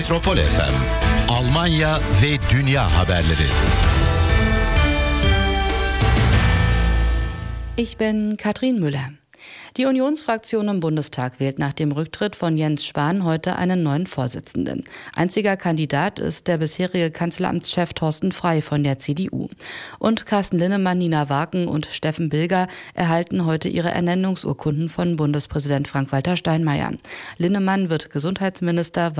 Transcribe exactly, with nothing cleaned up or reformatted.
Metropol F M, Almanya ve dünya haberleri. Ich bin Katrin Müller. Die Unionsfraktion im Bundestag wählt nach dem Rücktritt von Jens Spahn heute einen neuen Vorsitzenden. Einziger Kandidat ist der bisherige Kanzleramtschef Thorsten Frey von der C D U. Und Carsten Linnemann, Nina Waken und Steffen Bilger erhalten heute ihre Ernennungsurkunden von Bundespräsident Frank-Walter Steinmeier. Linnemann wird Gesundheitsminister,